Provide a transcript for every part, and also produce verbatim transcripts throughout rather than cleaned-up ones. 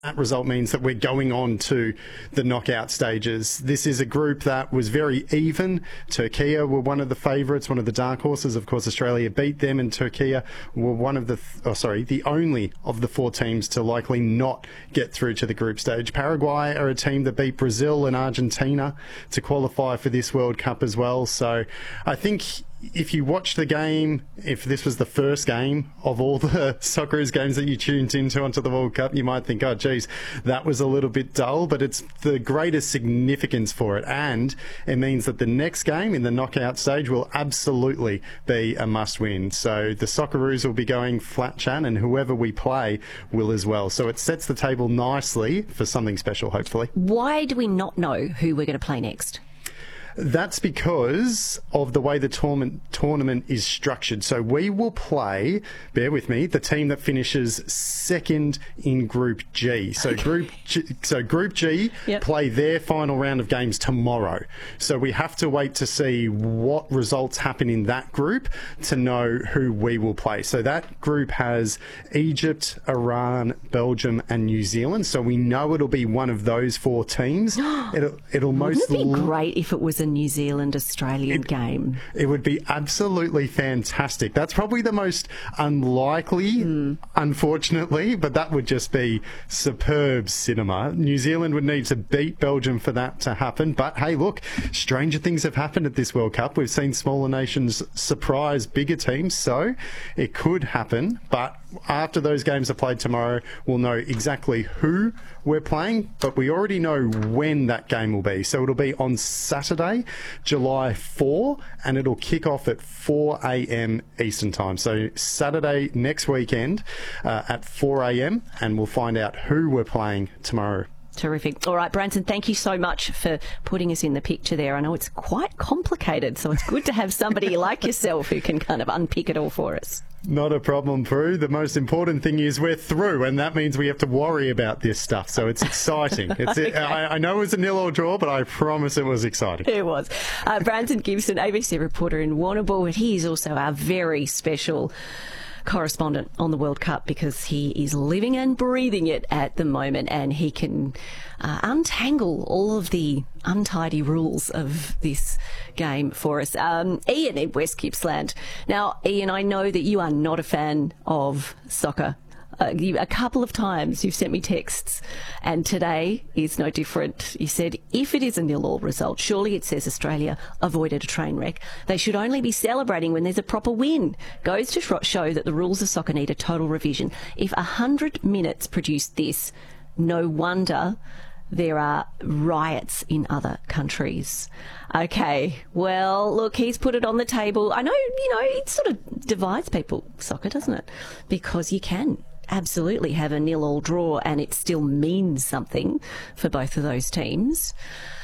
That result means that we're going on to the knockout stages. This is a group that was very even. Turkey were one of the favourites, one of the dark horses. Of course, Australia beat them, and Turkey were one of the, th- oh, sorry, the only of the four teams to likely not get through to the group stage. Paraguay are a team that beat Brazil and Argentina to qualify for this World Cup as well. So I think if you watch the game, if this was the first game of all the Socceroos games that you tuned into onto the World Cup, you might think, oh, geez, that was a little bit dull, but it's the greatest significance for it. And it means that the next game in the knockout stage will absolutely be a must-win. So the Socceroos will be going flat chat, and whoever we play will as well. So it sets the table nicely for something special, hopefully. Why do we not know who we're going to play next? That's because of the way the tournament tournament is structured. So we will play, bear with me, the team that finishes second in Group G. So Okay. Group G, so Group G Yep. play their final round of games tomorrow. So we have to wait to see what results happen in that group to know who we will play. So that group has Egypt, Iran, Belgium, and New Zealand. So we know it'll be one of those four teams. it'll it'll most Wouldn't it be l- great if it was a New Zealand-Australian It- game? It would be absolutely fantastic. That's probably the most unlikely, Mm. unfortunately, but that would just be superb cinema. New Zealand would need to beat Belgium for that to happen. But hey, look, stranger things have happened at this World Cup. We've seen smaller nations surprise bigger teams, so it could happen. But after those games are played tomorrow, we'll know exactly who we're playing, but we already know when that game will be. So it'll be on Saturday, July fourth, and it'll kick off at four a.m. Eastern Time. So Saturday next weekend uh, at four a.m, and we'll find out who we're playing tomorrow. Terrific. All right, Branson, thank you so much for putting us in the picture there. I know it's quite complicated, so it's good to have somebody like yourself who can kind of unpick it all for us. Not a problem, Prue. The most important thing is we're through, and that means we have to worry about this stuff. So it's exciting. It's, Okay. I, I know it was a nil or draw, but I promise it was exciting. It was. Uh, Branson Gibson, A B C reporter in Warrnambool, and he is also our very special correspondent on the World Cup because he is living and breathing it at the moment, and he can uh, untangle all of the untidy rules of this game for us. Um, Ian in West Gippsland. Now, Ian, I know that you are not a fan of soccer. Uh, you, a couple of times you've sent me texts, and today is no different. You said, if it is a nil-all result, surely it says Australia avoided a train wreck. They should only be celebrating when there's a proper win. Goes to sh- show that the rules of soccer need a total revision. If one hundred minutes produced this, no wonder there are riots in other countries. Okay, well, look, he's put it on the table. I know, you know, it sort of divides people, soccer, doesn't it? Because you can absolutely have a nil-all draw and it still means something for both of those teams.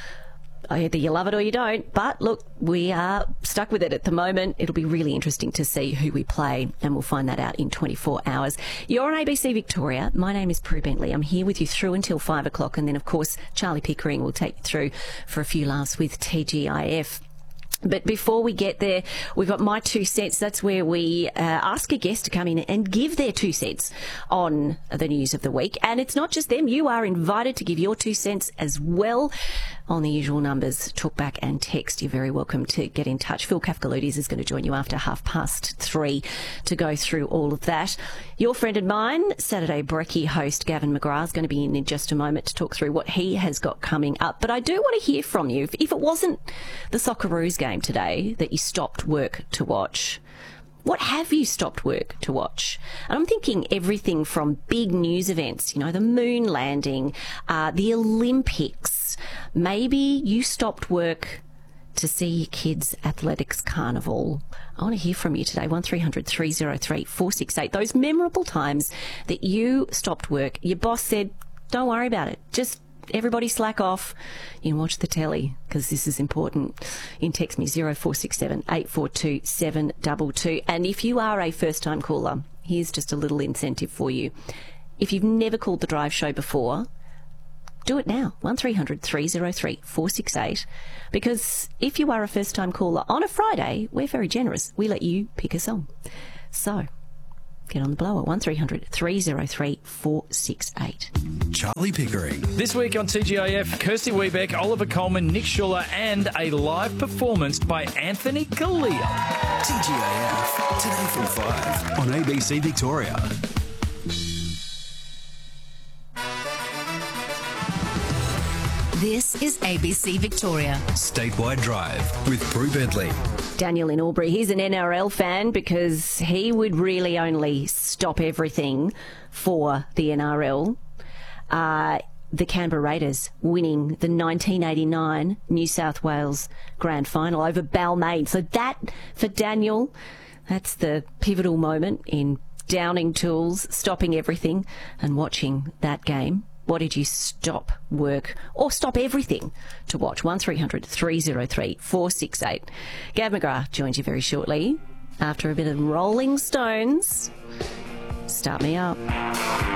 Either you love it or you don't, but look, we are stuck with it at the moment. It'll be really interesting to see who we play, and we'll find that out in twenty-four hours. You're on A B C Victoria. My name is Prue Bentley. I'm here with you through until five o'clock, and then, of course, Charlie Pickering will take you through for a few laughs with T G I F. But before we get there, we've got My Two Cents. That's where we uh, ask a guest to come in and give their two cents on the news of the week. And it's not just them. You are invited to give your two cents as well on the usual numbers. Talk back and text. You're very welcome to get in touch. Phil Kafkaloutis is going to join you after half past three to go through all of that. Your friend and mine, Saturday Brekkie host Gavin McGrath, is going to be in in just a moment to talk through what he has got coming up. But I do want to hear from you. If, if it wasn't the Socceroos game today that you stopped work to watch, what have you stopped work to watch? And I'm thinking everything from big news events, you know, the moon landing, uh, the Olympics. Maybe you stopped work to see your kids' athletics carnival. I want to hear from you today. one three hundred three oh three four six eight. Those memorable times that you stopped work. Your boss said, don't worry about it. Just everybody slack off. You can watch the telly because this is important. You can text me zero four six seven eight four two seven two two. And if you are a first-time caller, here's just a little incentive for you. If you've never called the Drive Show before, do it now. one three hundred three oh three four six eight. Because if you are a first-time caller on a Friday, we're very generous. We let you pick a song. So, Get on the blower, one three hundred three oh three four six eight. Charlie Pickering. This week on T G I F, Kirsty Wiebeck, Oliver Coleman, Nick Schuller, and a live performance by Anthony Kalia. T G I F, today from five on A B C Victoria. This is A B C Victoria. Statewide Drive with Prue Bentley. Daniel in Albury, he's an N R L fan because he would really only stop everything for the N R L. Uh, the Canberra Raiders winning the nineteen eighty-nine New South Wales Grand Final over Balmain. So that, for Daniel, that's the pivotal moment in downing tools, stopping everything and watching that game. What did you stop work or stop everything to watch? one three hundred three oh three four six eight. Gav McGrath joins you very shortly after a bit of Rolling Stones. Start me up.